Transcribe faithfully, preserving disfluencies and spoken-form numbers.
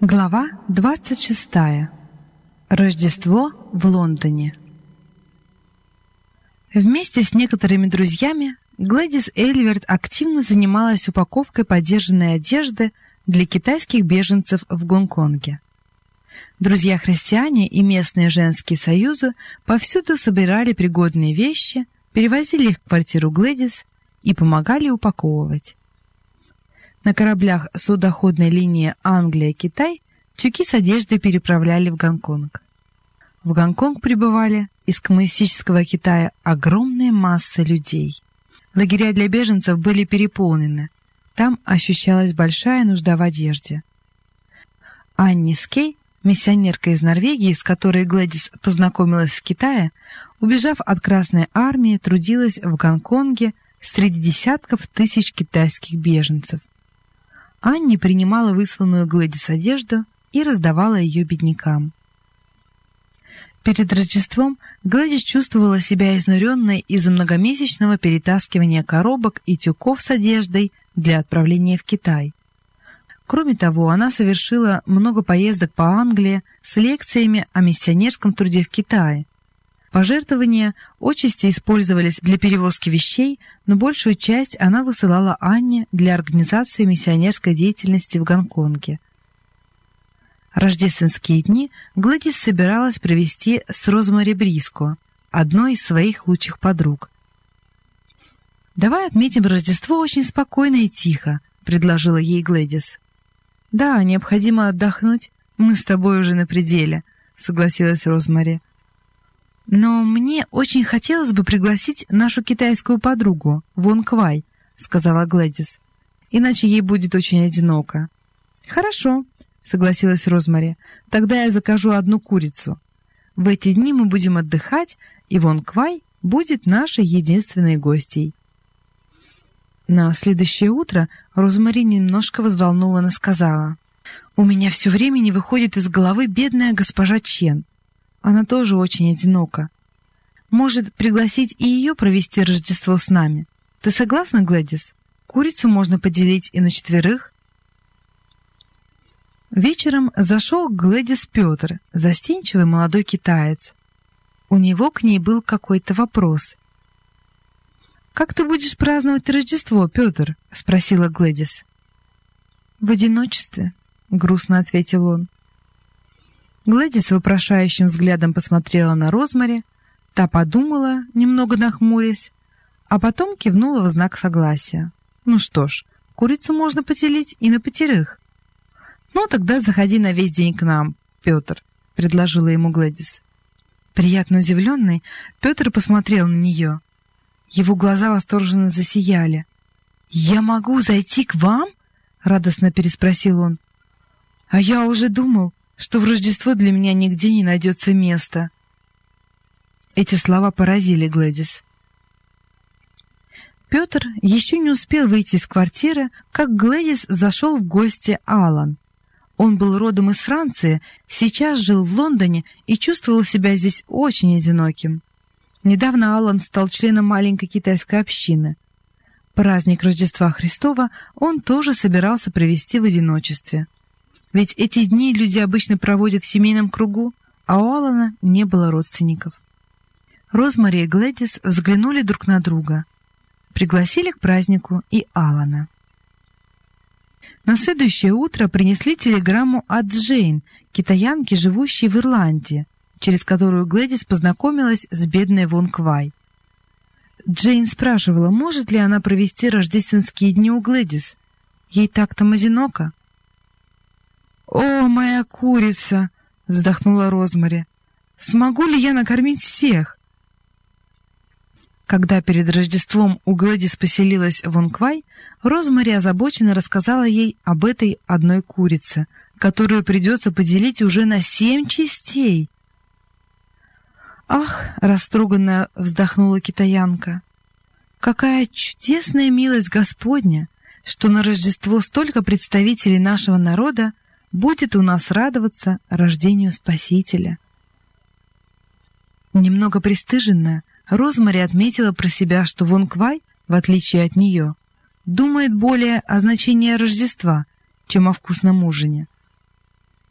Глава двадцать шестая. Рождество в Лондоне. Вместе с некоторыми друзьями Глэдис Эльверт активно занималась упаковкой подержанной одежды для китайских беженцев в Гонконге. Друзья-христиане и местные женские союзы повсюду собирали пригодные вещи, перевозили их в квартиру Глэдис и помогали упаковывать. На кораблях судоходной линии Англия-Китай тюки с одеждой переправляли в Гонконг. В Гонконг прибывали из коммунистического Китая огромные массы людей. Лагеря для беженцев были переполнены. Там ощущалась большая нужда в одежде. Анни Скей, миссионерка из Норвегии, с которой Глэдис познакомилась в Китае, убежав от Красной армии, трудилась в Гонконге среди десятков тысяч китайских беженцев. Анни принимала высланную Глэдис одежду и раздавала ее беднякам. Перед Рождеством Глэдис чувствовала себя изнуренной из-за многомесячного перетаскивания коробок и тюков с одеждой для отправления в Китай. Кроме того, она совершила много поездок по Англии с лекциями о миссионерском труде в Китае. Пожертвования отчасти использовались для перевозки вещей, но большую часть она высылала Анне для организации миссионерской деятельности в Гонконге. Рождественские дни Глэдис собиралась провести с Розмари Бриско, одной из своих лучших подруг. «Давай отметим Рождество очень спокойно и тихо», — предложила ей Глэдис. «Да, необходимо отдохнуть. Мы с тобой уже на пределе», — согласилась Розмари. «Но мне очень хотелось бы пригласить нашу китайскую подругу, Вон Квай», — сказала Глэдис. «Иначе ей будет очень одиноко». «Хорошо», — согласилась Розмари. «Тогда я закажу одну курицу. В эти дни мы будем отдыхать, и Вон Квай будет нашей единственной гостьей». На следующее утро Розмари немножко взволнованно сказала: «У меня все время не выходит из головы бедная госпожа Чен. Она тоже очень одинока. Может, пригласить и ее провести Рождество с нами? Ты согласна, Глэдис? Курицу можно поделить и на четверых». Вечером зашел к Глэдис Петр, застенчивый молодой китаец. У него к ней был какой-то вопрос. «Как ты будешь праздновать Рождество, Петр?» — спросила Глэдис. «В одиночестве», — грустно ответил он. Глэдис вопрошающим взглядом посмотрела на Розмари, та подумала, немного нахмурясь, а потом кивнула в знак согласия. «Ну что ж, курицу можно поделить и на пятерых». «Ну, тогда заходи на весь день к нам, Петр», — предложила ему Глэдис. Приятно удивленный, Петр посмотрел на нее. Его глаза восторженно засияли. «Я могу зайти к вам?» — радостно переспросил он. «А я уже думал, что в Рождество для меня нигде не найдется места». Эти слова поразили Глэдис. Петр еще не успел выйти из квартиры, как Глэдис зашел в гости Алан. Он был родом из Франции, сейчас жил в Лондоне и чувствовал себя здесь очень одиноким. Недавно Алан стал членом маленькой китайской общины. Праздник Рождества Христова он тоже собирался провести в одиночестве. Ведь эти дни люди обычно проводят в семейном кругу, а у Алана не было родственников. Розмари и Глэдис взглянули друг на друга. Пригласили к празднику и Алана. На следующее утро принесли телеграмму от Джейн, китаянки, живущей в Ирландии, через которую Глэдис познакомилась с бедной Вон Квай. Джейн спрашивала, может ли она провести рождественские дни у Глэдис. Ей так там одиноко. «О, моя курица!» — вздохнула Розмари. «Смогу ли я накормить всех?» Когда перед Рождеством у Глэдис поселилась Вон Квай, Розмари озабоченно рассказала ей об этой одной курице, которую придется поделить уже на семь частей. «Ах!» — растроганно вздохнула китаянка. «Какая чудесная милость Господня, что на Рождество столько представителей нашего народа будет у нас радоваться рождению Спасителя». Немного пристыженная, Розмари отметила про себя, что Вон Квай, в отличие от нее, думает более о значении Рождества, чем о вкусном ужине.